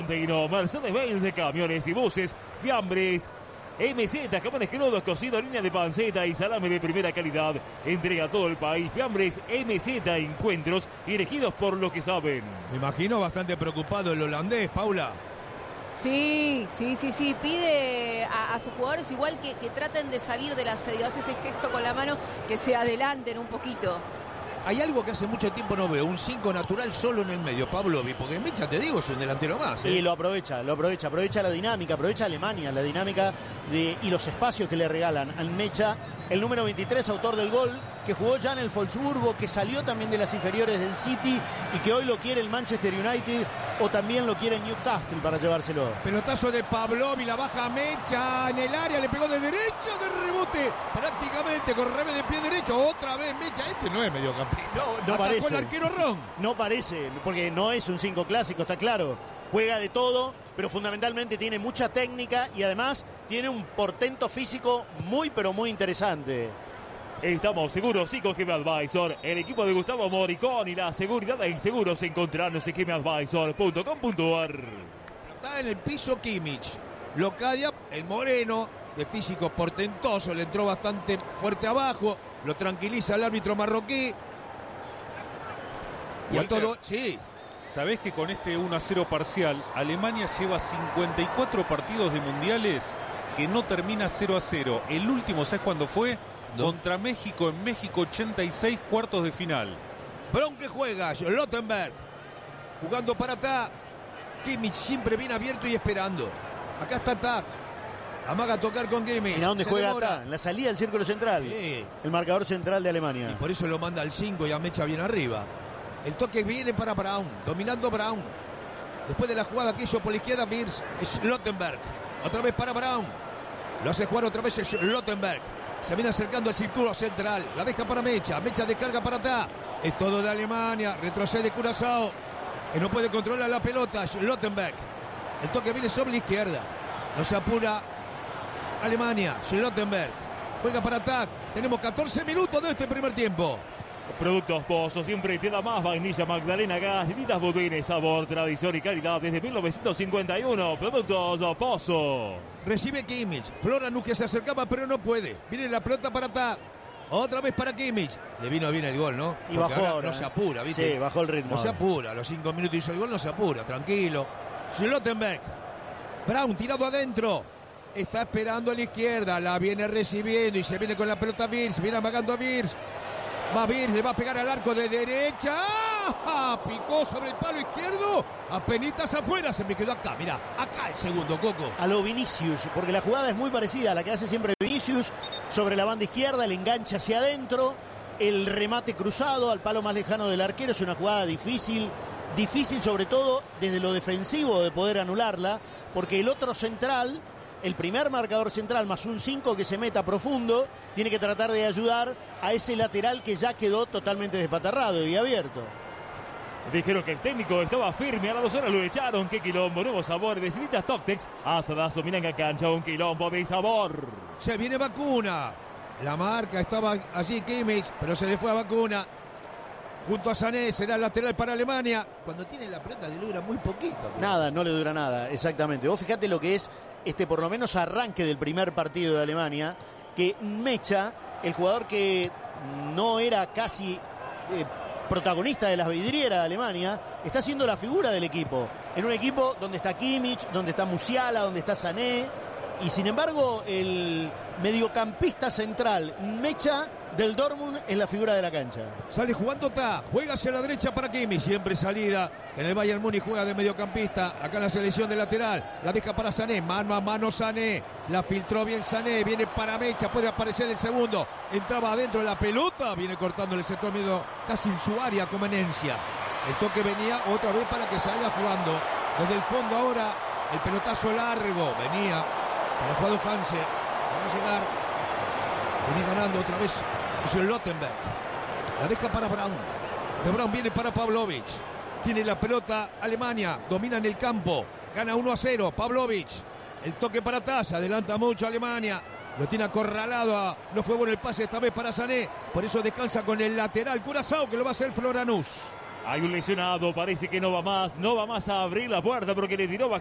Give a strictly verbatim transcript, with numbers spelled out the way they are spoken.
Argentino, Mercedes-Benz, camiones y buses, fiambres, M Z, jamones crudos, cocido, línea de panceta y salame de primera calidad. Entrega a todo el país. Fiambres M Z, encuentros elegidos por los que saben. Me imagino bastante preocupado el holandés, Paula. Sí, sí, sí, sí. Pide a, a sus jugadores igual que, que traten de salir del asedio. Hace ese gesto con la mano, que se adelanten un poquito. Hay algo que hace mucho tiempo no veo, un cinco natural solo en el medio, Pavlovic, porque Mecha, te digo, es un delantero más. ¿eh? Y lo aprovecha, lo aprovecha, aprovecha la dinámica, aprovecha Alemania, la dinámica de, y los espacios que le regalan al Mecha, el número veintitrés, autor del gol, que jugó ya en el Wolfsburgo, que salió también de las inferiores del City y que hoy lo quiere el Manchester United o también lo quiere Newcastle para llevárselo. Pelotazo de Pavlovic, la baja Mecha en el área, le pegó de derecha, de rebote, prácticamente con revés de pie derecho, otra vez Mecha, este no es mediocampista. No, no parece. el arquero Ron. No parece, porque no es un cinco clásico, está claro. Juega de todo, pero fundamentalmente tiene mucha técnica y además tiene un portento físico muy, pero muy interesante. Estamos seguros, sí, con G M Advisor, el equipo de Gustavo Moricón y la seguridad en seguros encontrarnos en G M Advisor punto com punto a r. Está en el piso Kimmich. Locadia, el moreno, de físico portentoso, le entró bastante fuerte abajo, lo tranquiliza el árbitro marroquí. Y a todo, sí. ¿Sabés que con este uno a cero parcial, Alemania lleva cincuenta y cuatro partidos de mundiales que no termina cero a cero? El último, ¿sabes cuándo fue? ¿No? Contra México, en México ochenta y seis, cuartos de final. Bron que juega, Lottenberg, jugando para Ta. Kimmich siempre bien abierto y esperando. Acá está Ta. Amaga a tocar con Kimmich. ¿En dónde Se juega demora. acá? En la salida del círculo central. Sí. El marcador central de Alemania. Y por eso lo manda al cinco y a Mecha bien arriba. El toque viene para Brown, dominando Brown. Después de la jugada que hizo por la izquierda Wirtz, es Lottenberg. Otra vez para Brown. Lo hace jugar otra vez es Lottenberg. Se viene acercando al círculo central. La deja para Mecha. Mecha descarga para Ta. Es todo de Alemania. Retrocede Curazao, que no puede controlar la pelota. Lottenberg. El toque viene sobre la izquierda. No se apura Alemania. Lottenberg. Juega para Ta. Tenemos catorce minutos de este primer tiempo. Productos Pozo, siempre te da más. Vainilla Magdalena Gas, distintas botellas, sabor, tradición y calidad desde mil novecientos cincuenta y uno. Productos Pozo. Recibe Kimmich. Floranus que se acercaba pero no puede. Viene la pelota para Ta. Otra vez para Kimmich. Le vino bien el gol, ¿no? Y Porque bajó ahora ahora, no ¿eh? se apura, ¿viste? Sí, bajó el ritmo. No se apura. A los cinco minutos hizo el gol, no se apura. Tranquilo. Schlottenberg. Brown tirado adentro. Está esperando a la izquierda. La viene recibiendo y se viene con la pelota Wirtz. Viene amagando a Wirtz. Va Wirtz, le va a pegar al arco de derecha. ¡Ah! Picó sobre el palo izquierdo. Apenitas afuera. Se me quedó acá. Mirá, acá el segundo, Coco. A lo Vinicius, porque la jugada es muy parecida a la que hace siempre Vinicius sobre la banda izquierda, el enganche hacia adentro, el remate cruzado al palo más lejano del arquero. Es una jugada difícil, difícil sobre todo desde lo defensivo de poder anularla, porque el otro central, el primer marcador central más un cinco que se meta profundo, tiene que tratar de ayudar a ese lateral que ya quedó totalmente despatarrado y abierto. Dijeron que el técnico estaba firme, a las dos horas lo echaron. Qué quilombo, nuevo sabor, distintas Toctex. Asadazo, Minanga Cancha, un quilombo de sabor. Se viene Vacuna. La marca estaba allí Kimmich, pero se le fue a Vacuna. Junto a Sané, será lateral para Alemania. Cuando tiene la pelota le dura muy poquito. Nada, no le dura nada, exactamente. Vos fíjate lo que es este por lo menos arranque del primer partido de Alemania, que Mecha, el jugador que no era casi eh, protagonista de las vidrieras de Alemania, está siendo la figura del equipo. En un equipo donde está Kimmich, donde está Musiala, donde está Sané. Y sin embargo, el mediocampista central, Mecha, del Dortmund, es la figura de la cancha. Sale jugando Ta, juega hacia la derecha para Kimmich, siempre salida. En el Bayern Múnich juega de mediocampista, acá en la selección de lateral. La deja para Sané, mano a mano Sané. La filtró bien Sané, viene para Mecha, puede aparecer el segundo. Entraba adentro de la pelota, viene cortando el sector medio casi en su área como Enencia. El toque venía otra vez para que salga jugando. Desde el fondo ahora, el pelotazo largo, venía para el jugador Hanse. Vamos a llegar. Viene ganando otra vez. Es el Lottenberg. La deja para Brown. De Brown viene para Pavlovic. Tiene la pelota Alemania. Domina en el campo. Gana uno a cero. Pavlovic. El toque para Taz. Adelanta mucho Alemania. Lo tiene acorralado. A... No fue bueno el pase esta vez para Sané. Por eso descansa con el lateral Curazao, que lo va a hacer Floranus. Hay un lesionado, parece que no va más, no va más a abrir la puerta porque le tiró